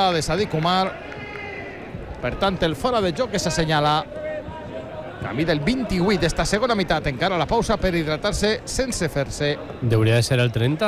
patada de Sadik Umar. Per tant, el fora de joc que s'assenyala. Camí del 28 d'esta segona meitat, encara la pausa per hidratar-se sense fer-se. Hauria de ser el 30.